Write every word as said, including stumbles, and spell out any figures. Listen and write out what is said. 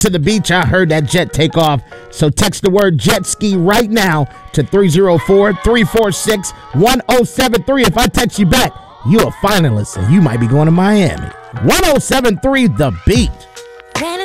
to the beach. I heard that jet take off. So text the word jet ski right now to three oh four, three four six, one oh seven three. If I text you back, you're a finalist and you might be going to Miami. one oh seven three The Beat.